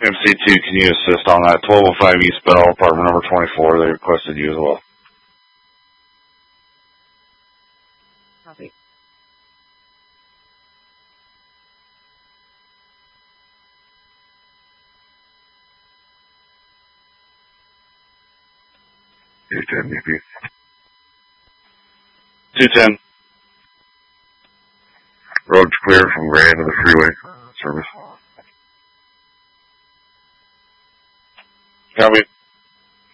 MC2, can you assist on that? 1205 East Bell, apartment number 24. They requested you as well. Copy. BP. 210. Road's clear from Gray to the freeway service. Copy.